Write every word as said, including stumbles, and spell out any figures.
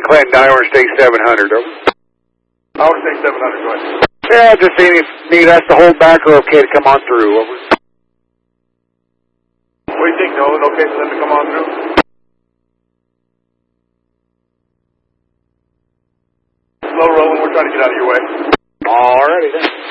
Clinton, down Interstate seven hundred. Over. Interstate seven hundred, go ahead. Yeah, just seeing if you need us to hold back or okay to come on through. Over. What do you think, Nolan? Okay for them to come on through? Slow rolling, we're trying to get out of your way. All righty then.